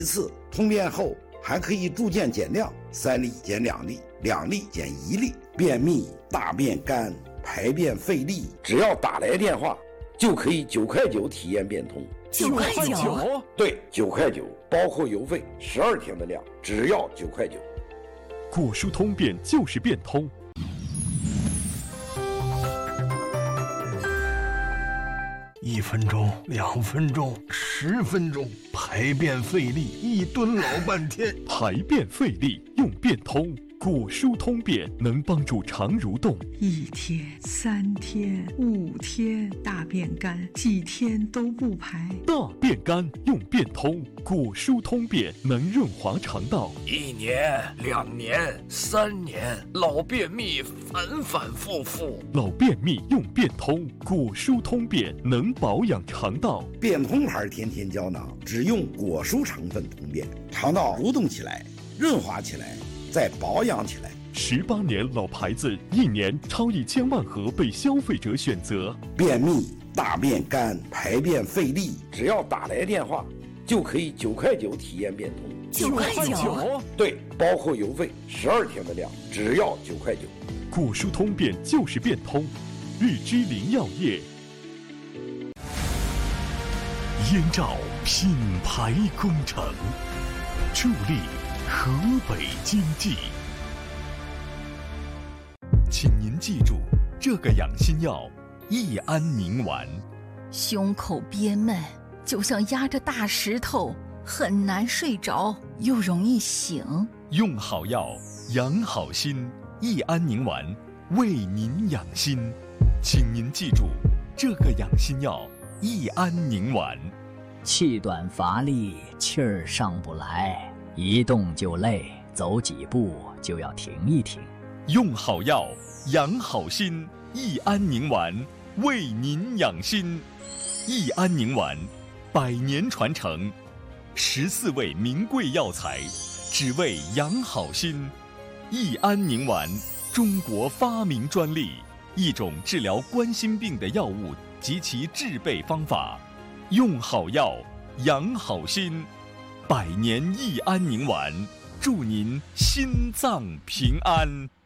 次通便后还可以逐渐减量，3粒减2粒，2粒减1粒。便秘、大便干、排便费力，只要打来电话就可以9块9体验变通。 9块9？ 对，9块9，包括邮费，12天的量，只要9块9。 果蔬通便就是变通。 1分钟、2分钟、10分钟，排便费力，1蹲老半天。 排便费力用变通，果蔬通便能帮助肠蠕动。 1天、3天、5天，大便干，几天都不排。 大便干用变通，果蔬通便能润滑肠道。 1年、2年、3年，老便秘反反复复。 老便秘用变通，果蔬通便能保养肠道。 变通牌甜甜胶囊只用果蔬成分通便，肠道蠕动起来，润滑起来，再保养起来。 18年老牌子，1年超1000万盒被消费者选择。 便秘、大便干、排便费力，只要打来电话就可以9块9体验变通。 9块9？ 对，包括邮费，12天的量，只要9块9。 果蔬通便就是变通，日之林药业。燕赵品牌工程，助力河北经济。请您记住这个养心药：益安宁丸。 胸口憋闷，就像压着大石头，很难睡着，又容易醒。 用好药，养好心。益安宁丸为您养心，请您记住这个养心药：益安宁丸。 气短乏力，气儿上不来，一动就累，走几步就要停一停。 用好药，养好心。益安宁丸为您养心。益安宁丸100年传承，14味名贵药材，只为养好心。益安宁丸，中国发明专利，一种治疗冠心病的药物及其制备方法。用好药，养好心。100年益安宁丸，祝您心脏平安。